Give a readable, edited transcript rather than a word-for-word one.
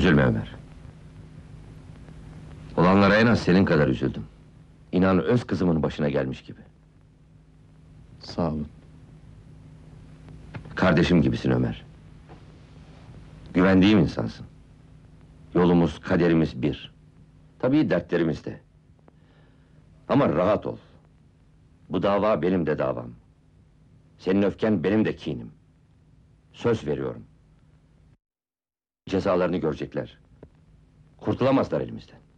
Üzülme Ömer. Olanlara en az senin kadar üzüldüm. İnan öz kızımın başına gelmiş gibi. Sağ olun. Kardeşim gibisin Ömer. Güvendiğim insansın. Yolumuz, kaderimiz bir. Tabii dertlerimiz de. Ama rahat ol. Bu dava benim de davam. Senin öfken benim de kinim. Söz veriyorum. Cezalarını görecekler. Kurtulamazlar elimizden.